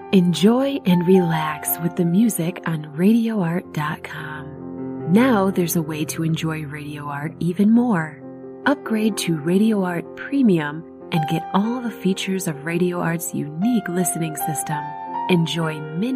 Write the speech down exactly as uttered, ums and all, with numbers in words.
Enjoy and relax with the music on radio art dot com. Now there's a way to enjoy Radio Art even more. Upgrade to Radio Art Premium and get all the features of Radio Art's unique listening system. Enjoy many